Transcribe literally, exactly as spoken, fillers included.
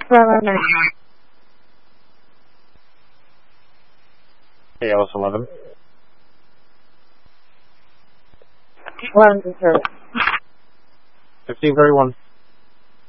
Runner. A L S eleven. One to service. fifteen thirty-one.